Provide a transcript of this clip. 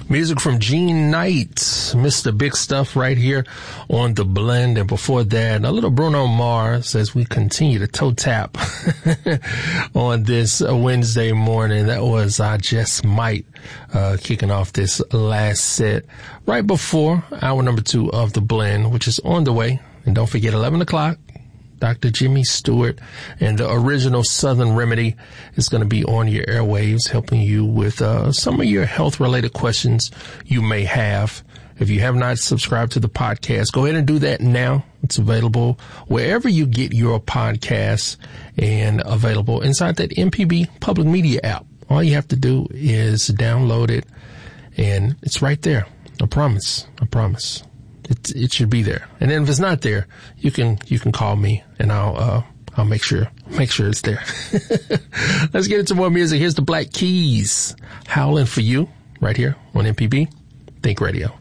Music from Gene Knight, Mr. Big Stuff right here on The Blend. And before that, a little Bruno Mars as we continue to toe tap on this Wednesday morning. That was I Just Might, kicking off this last set right before hour number 2 of The Blend, which is on the way. And don't forget 11 o'clock. Dr. Jimmy Stewart and the original Southern Remedy is going to be on your airwaves, helping you with some of your health-related questions you may have. If you have not subscribed to the podcast, go ahead and do that now. It's available wherever you get your podcasts and available inside that MPB Public Media app. All you have to do is download it, and it's right there. I promise. It should be there. And then if it's not there, you can call me and I'll make sure it's there. Let's get into more music. Here's the Black Keys, Howling for You, right here on MPB Think Radio.